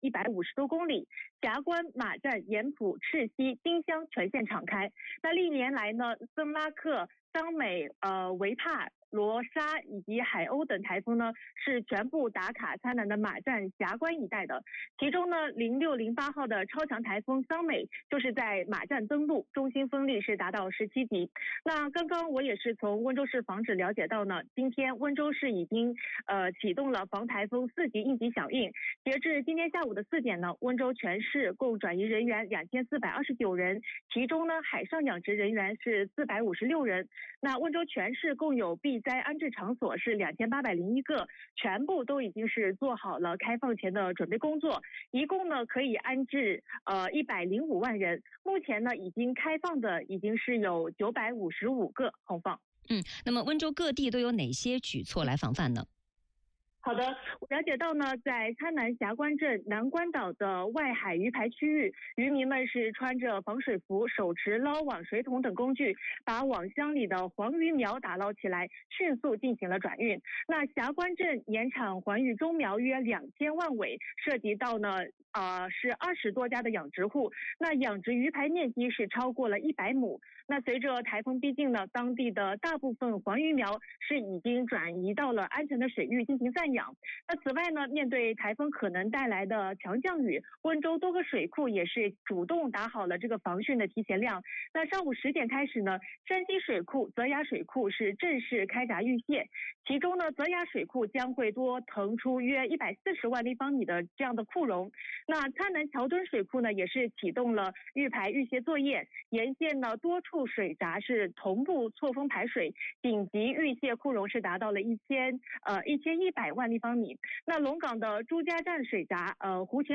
150多公里，峡关、马站、盐埔、赤溪、丁香全线敞开。那历年来呢，曾拉克、桑美、维帕、罗莎以及海鸥等台风呢，是全部打卡参南的马站、峡关一带的。其中呢，06、08号的超强台风桑美就是在马站登陆，中心风力是达到17级。那刚刚我也是从温州市防指了解到呢，今天温州市已经启动了防台风4级应急响应。截至今天下午的4点呢，温州全市共转移人员2429人，其中呢海上养殖人员是456人。那温州全市共有避灾安置场所是2801个，全部都已经是做好了开放前的准备工作，一共呢可以安置105万人。目前呢已经开放的已经是有955个空放。 那么温州各地都有哪些举措来防范呢？ 好的，我了解到呢，在参南峡关镇南关岛的外海鱼排区域，渔民们是穿着防水服，手持捞网、水桶等工具，把网箱里的黄鱼苗打捞起来，迅速进行了转运。那峡关镇年产环鱼中苗约2000万尾，涉及到呢是20多家的养殖户，那养殖鱼排面积是超过了100亩。那随着台风逼近呢，当地的大部分黄鱼苗是已经转移到了安全的水域进行暂养。那此外呢，面对台风可能带来的强降雨，温州多个水库也是主动打好了这个防汛的提前量。那上午10点开始呢，山西水库、泽雅水库是正式开闸预泄，其中呢，泽雅水库将会多腾出约140万立方米的这样的库容。那参南桥墩水库呢，也是启动了预排预泄作业，沿线呢多处水闸是同步错峰排水，紧急预泄库容是达到了1100万立方米。那龙岗的朱家站水闸、湖前